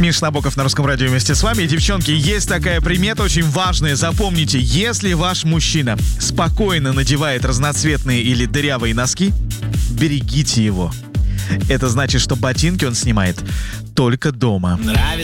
Миша Набоков на Русском радио вместе с вами. И, девчонки, есть такая примета очень важная. Запомните, если ваш мужчина спокойно надевает разноцветные или дырявые носки, берегите его. Это значит, что ботинки он снимает только дома.